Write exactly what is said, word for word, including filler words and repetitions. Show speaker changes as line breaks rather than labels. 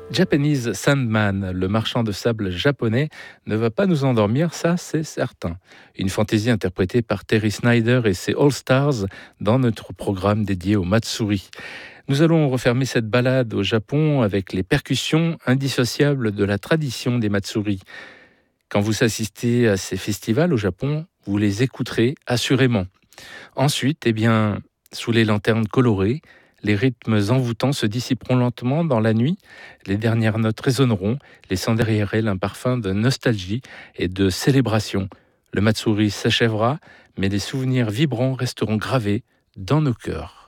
Japanese Sandman, le marchand de sable japonais, ne va pas nous endormir, ça c'est certain. Une fantaisie interprétée par Terry Snyder et ses All Stars dans notre programme dédié au Matsuri. Nous allons refermer cette balade au Japon avec les percussions indissociables de la tradition des Matsuri. Quand vous assistez à ces festivals au Japon, vous les écouterez assurément. Ensuite, eh bien, sous les lanternes colorées, les rythmes envoûtants se dissiperont lentement dans la nuit, les dernières notes résonneront, laissant derrière elles un parfum de nostalgie et de célébration. Le Matsuri s'achèvera, mais les souvenirs vibrants resteront gravés dans nos cœurs.